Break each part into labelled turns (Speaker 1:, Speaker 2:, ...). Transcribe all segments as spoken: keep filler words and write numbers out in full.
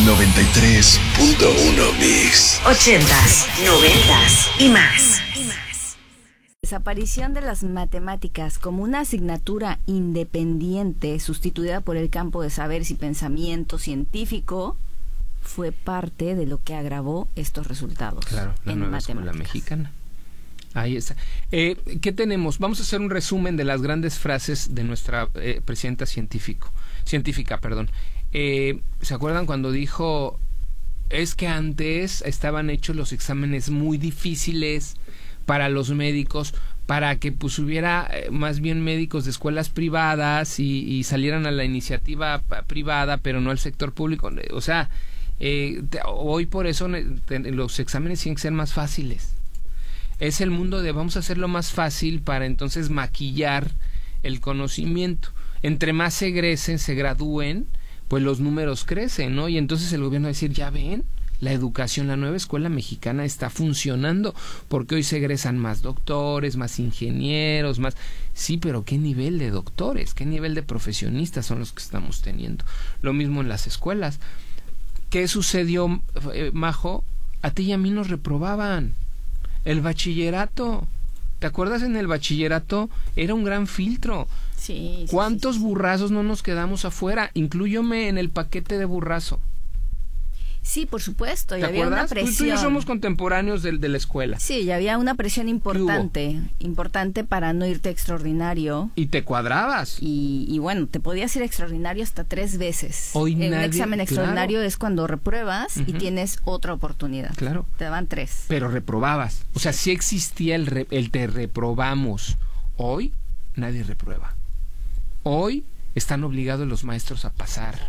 Speaker 1: noventa y tres punto uno Mix.
Speaker 2: Ochentas, noventas y más.
Speaker 3: Desaparición de las matemáticas como una asignatura independiente sustituida por el campo de saberes y pensamiento científico fue parte de lo que agravó estos resultados.
Speaker 4: Claro, la
Speaker 3: en
Speaker 4: nueva escuela mexicana. Ahí está. Eh, ¿Qué tenemos? Vamos a hacer un resumen de las grandes frases de nuestra eh, presidenta científico, científica. perdón. Eh, ¿Se acuerdan cuando dijo, es que antes estaban hechos los exámenes muy difíciles para los médicos, para que pues hubiera eh, más bien médicos de escuelas privadas y, y salieran a la iniciativa privada, pero no al sector público? O sea, eh, te, hoy por eso te, los exámenes tienen que ser más fáciles. Es el mundo de vamos a hacerlo más fácil para entonces maquillar el conocimiento. Entre más se egresen, se gradúen, pues los números crecen, ¿no? Y entonces el gobierno va a decir, ya ven, la educación, la nueva escuela mexicana está funcionando, porque hoy se egresan más doctores, más ingenieros, más... Sí, pero ¿qué nivel de doctores? ¿Qué nivel de profesionistas son los que estamos teniendo? Lo mismo en las escuelas. ¿Qué sucedió, eh, Majo? A ti y a mí nos reprobaban. El bachillerato, ¿te acuerdas? En el bachillerato era un gran filtro.
Speaker 3: Sí, sí,
Speaker 4: ¿Cuántos
Speaker 3: sí, sí.
Speaker 4: burrazos no nos quedamos afuera? Inclúyome en el paquete de burrazo.
Speaker 3: Sí, por supuesto, y
Speaker 4: ¿Te
Speaker 3: había
Speaker 4: acuerdas?
Speaker 3: una presión.
Speaker 4: Tú y yo somos contemporáneos de, de la escuela.
Speaker 3: Sí, y había una presión importante, importante para no irte extraordinario.
Speaker 4: Y te cuadrabas.
Speaker 3: Y, y bueno, te podías ir extraordinario hasta tres veces.
Speaker 4: Hoy
Speaker 3: Un
Speaker 4: nadie,
Speaker 3: examen extraordinario
Speaker 4: claro.
Speaker 3: es cuando repruebas
Speaker 4: Uh-huh.
Speaker 3: y tienes otra oportunidad.
Speaker 4: Claro.
Speaker 3: Te daban tres.
Speaker 4: Pero reprobabas. O sea, sí existía el, re, el te reprobamos. Hoy nadie reprueba. Hoy están obligados los maestros a pasar.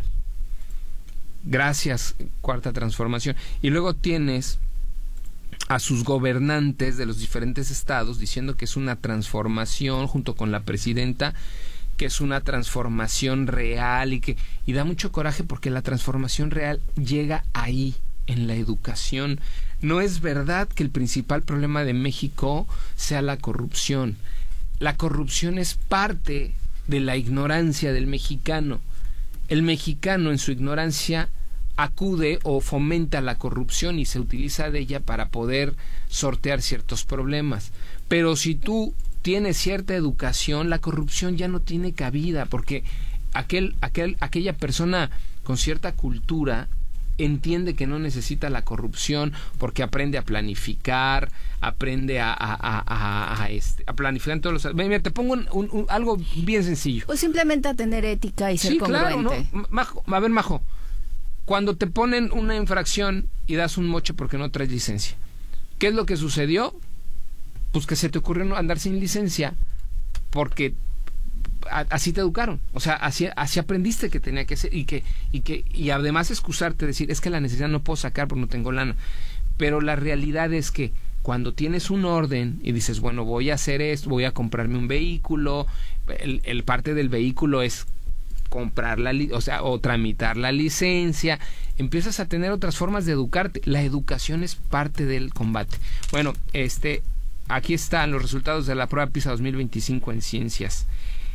Speaker 4: Gracias, Cuarta Transformación. Y luego tienes a sus gobernantes de los diferentes estados diciendo que es una transformación, junto con la presidenta, que es una transformación real y que y da mucho coraje porque la transformación real llega ahí, en la educación. No es verdad que el principal problema de México sea la corrupción. La corrupción es parte de la ignorancia del mexicano. El mexicano en su ignorancia acude o fomenta la corrupción y se utiliza de ella para poder sortear ciertos problemas. Pero si tú tienes cierta educación, la corrupción ya no tiene cabida, porque aquel, aquel, aquella persona con cierta cultura entiende que no necesita la corrupción porque aprende a planificar, aprende a, a, a, a, a, este, a planificar en todos los... Mira, te pongo un, un, un, algo bien sencillo.
Speaker 3: Pues simplemente a tener ética y ser
Speaker 4: sí,
Speaker 3: congruente.
Speaker 4: Claro, ¿no? Majo, a ver, Majo, cuando te ponen una infracción y das un moche porque no traes licencia, ¿qué es lo que sucedió? Pues que se te ocurrió andar sin licencia porque así te educaron, o sea, así, así aprendiste que tenía que ser y que y que y además excusarte, decir, es que la necesidad no puedo sacar porque no tengo lana. Pero la realidad es que cuando tienes un orden y dices, bueno, voy a hacer esto, voy a comprarme un vehículo, el, el parte del vehículo es comprar la, o sea, o tramitar la licencia, empiezas a tener otras formas de educarte. La educación es parte del combate. Bueno, este, aquí están los resultados de la prueba PISA dos mil veinticinco en ciencias.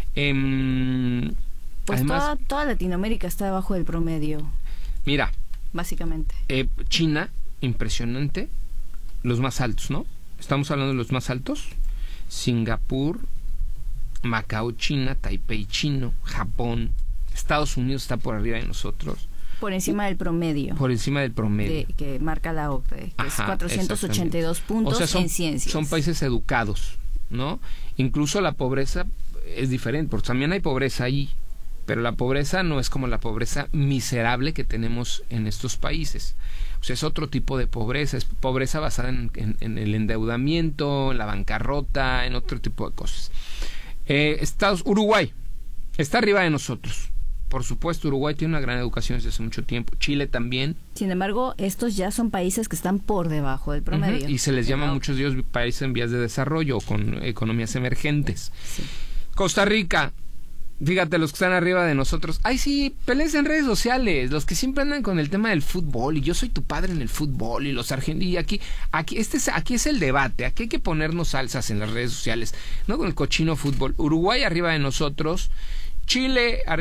Speaker 4: Eh,
Speaker 3: pues
Speaker 4: además,
Speaker 3: toda, toda Latinoamérica está debajo del promedio.
Speaker 4: Mira,
Speaker 3: básicamente.
Speaker 4: Eh, China, impresionante, los más altos, ¿no? Estamos hablando de los más altos. Singapur, Macao, China, Taipei, chino, Japón, Estados Unidos está por arriba de nosotros.
Speaker 3: Por encima del promedio.
Speaker 4: Por encima del promedio.
Speaker 3: De, que marca la O C D E, que Ajá, es cuatrocientos ochenta y dos puntos,
Speaker 4: o sea, son,
Speaker 3: en ciencias.
Speaker 4: Son países educados, ¿no? Incluso la pobreza es diferente, porque también hay pobreza ahí, pero la pobreza no es como la pobreza miserable que tenemos en estos países. O sea, es otro tipo de pobreza, es pobreza basada en, en, en el endeudamiento, en la bancarrota, en otro tipo de cosas. Eh, Estados Uruguay está arriba de nosotros. Por supuesto, Uruguay tiene una gran educación desde hace mucho tiempo. Chile también.
Speaker 3: Sin embargo, estos ya son países que están por debajo del promedio.
Speaker 4: Uh-huh. Y se les llama
Speaker 3: wow.
Speaker 4: muchos de ellos países en vías de desarrollo, con economías emergentes.
Speaker 3: Sí.
Speaker 4: Costa Rica, fíjate, los que están arriba de nosotros. Ay, sí, pelees en redes sociales, los que siempre andan con el tema del fútbol, y yo soy tu padre en el fútbol, y los argentinos, y aquí, aquí, este es, aquí es el debate, aquí hay que ponernos salsas en las redes sociales, no con el cochino fútbol. Uruguay arriba de nosotros, Chile arriba